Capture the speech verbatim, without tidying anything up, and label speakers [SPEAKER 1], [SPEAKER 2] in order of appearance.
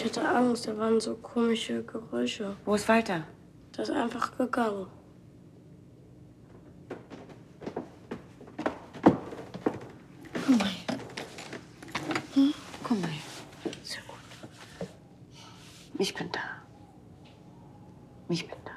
[SPEAKER 1] Ich hatte Angst, da waren so komische Geräusche.
[SPEAKER 2] Wo ist Walter?
[SPEAKER 1] Der ist einfach gegangen.
[SPEAKER 2] Komm mal her. Hm? Komm mal her. Sehr gut. Ich bin da. Ich bin da.